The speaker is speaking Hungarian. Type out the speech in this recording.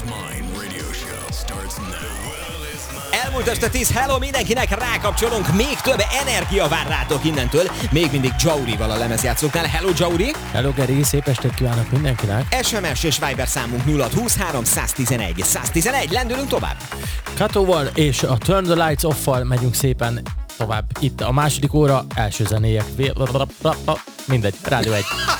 Mine radio show starts now. Elmúlt este 10, hello mindenkinek, rákapcsolunk, még több energia vár rátok innentől, még mindig Jaurival a lemezjátszóknál. Hello Jauri! Hello Geri, szép estét kívánok mindenkinek! SMS és Viber számunk 0623 111 111, lendülünk tovább! Katóval és a Turn the Lights Off-val megyünk szépen tovább. Itt a második óra első zenéjek. Mindegy, Rádió 1.